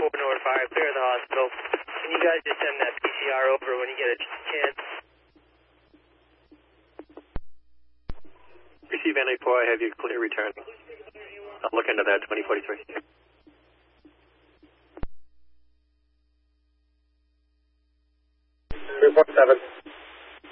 4 North Fire, clear the hospital. Can you guys just send that PCR over when you get a chance? Receive N84, I have you clear return. I'll look into that, 2043. 347.